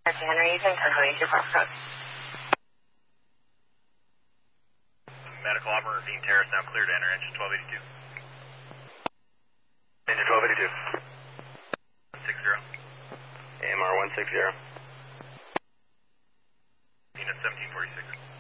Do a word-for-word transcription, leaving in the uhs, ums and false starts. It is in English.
Henry, you can ten twenty-two Foxtrot. Medical operator, Dean Terrace, now clear to enter engine twelve eighty-two. Engine twelve eighty-two. one sixty. A M R one sixty. Unit seventeen forty-six.